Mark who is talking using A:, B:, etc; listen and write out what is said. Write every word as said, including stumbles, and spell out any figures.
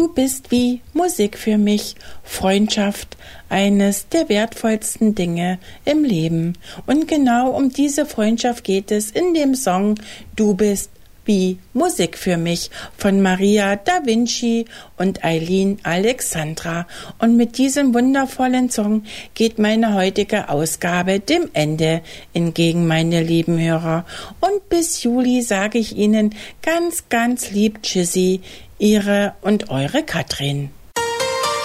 A: Du bist wie Musik für mich, Freundschaft, eines der wertvollsten Dinge im Leben. Und genau um diese Freundschaft geht es in dem Song Du bist wie Musik für mich von Maria da Vinci und Eileen Alexandra. Und mit diesem wundervollen Song geht meine heutige Ausgabe dem Ende entgegen, meine lieben Hörer. Und bis Juli sage ich Ihnen ganz, ganz lieb Tschüssi, Ihre und eure Katrin.